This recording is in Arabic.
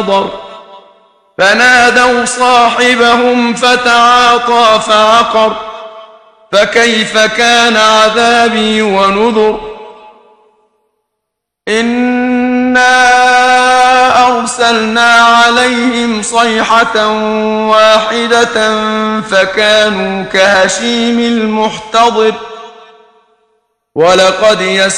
فنادوا صاحبهم فتعاطى فعقر فكيف كان عذابي ونذر إنا أرسلنا عليهم صيحة واحدة فكانوا كهشيم المحتضر ولقد